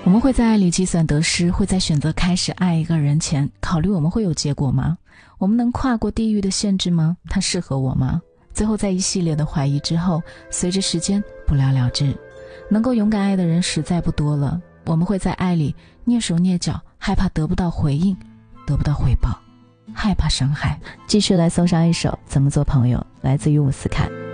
我们会在爱里计算得失，会在选择开始爱一个人前考虑我们会有结果吗？我们能跨过地域的限制吗？他适合我吗？最后在一系列的怀疑之后，随着时间不了了之。能够勇敢爱的人实在不多了，我们会在爱里蹑手蹑脚，害怕得不到回应，得不到回报，害怕伤害。继续来送上一首《怎么做朋友》，来自于伍思凯。